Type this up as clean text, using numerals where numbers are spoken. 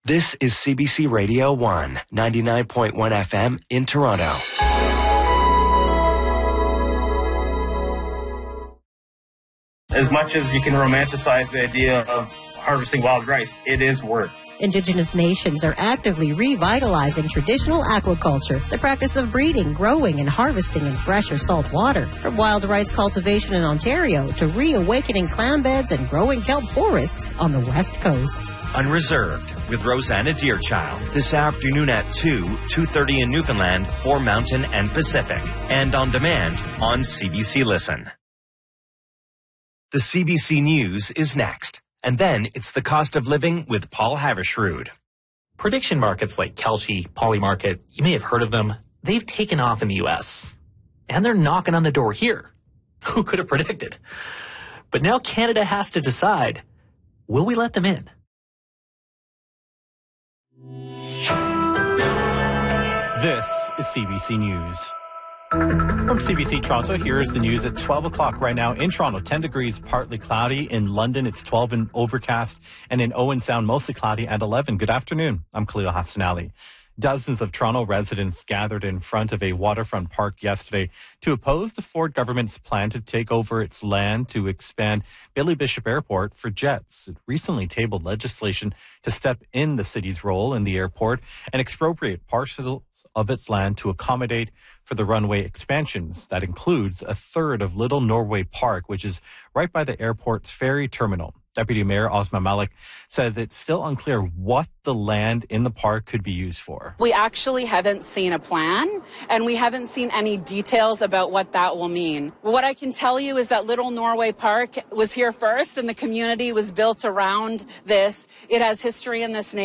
This is CBC Radio 1, 99.1 FM in Toronto. As much as you can romanticize the idea of harvesting wild rice, it is work. Indigenous nations are actively revitalizing traditional aquaculture, the practice of breeding, growing, and harvesting in fresh or salt water. From wild rice cultivation in Ontario to reawakening clam beds and growing kelp forests on the West Coast. Unreserved with Rosanna Deerchild this afternoon at 2:30 in Newfoundland for Mountain and Pacific, and on demand on CBC Listen. The CBC News is next. And then it's the cost of living with Paul Havershrud. Prediction markets like Kelshi, Polymarket, you may have heard of them. They've taken off in the U.S. And they're knocking on the door here. Who could have predicted? But now Canada has to decide, will we let them in? This is CBC News. From CBC Toronto, here is the news at 12 o'clock right now. In Toronto, 10 degrees, partly cloudy. In London, it's 12 and overcast. And in Owen Sound, mostly cloudy at 11. Good afternoon. I'm Khalil Hassanali. Dozens of Toronto residents gathered in front of a waterfront park yesterday to oppose the Ford government's plan to take over its land to expand Billy Bishop Airport for jets. It recently tabled legislation to step in the city's role in the airport and expropriate parcels of its land to accommodate for the runway expansions. That includes a third of Little Norway Park, which is right by the airport's ferry terminal. Deputy Mayor Ozma Malik says it's still unclear what the land in the park could be used for. We actually haven't seen a plan, and we haven't seen any details about what that will mean. What I can tell you is that Little Norway Park was here first, and the community was built around this. It has history in this neighborhood.